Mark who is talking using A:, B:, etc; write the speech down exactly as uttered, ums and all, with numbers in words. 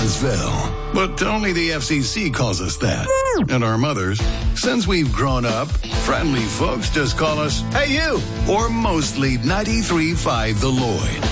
A: Martinsville. But only the F C C calls us that. And our mothers, since we've grown up, friendly folks just call us, "Hey, you!" Or mostly ninety-three point five The Lloyd.